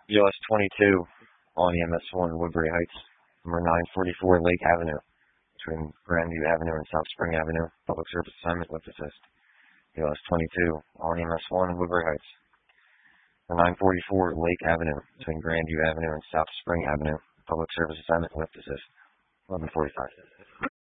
US 22 on EMS1 Woodbury Heights, number 944 Lake Avenue, between Grandview Avenue and South Spring Avenue, public service assignment with assist. US 22 on EMS1 Woodbury Heights, number 944 Lake Avenue, between Grandview Avenue and South Spring Avenue, public service assignment with assist. 11:45.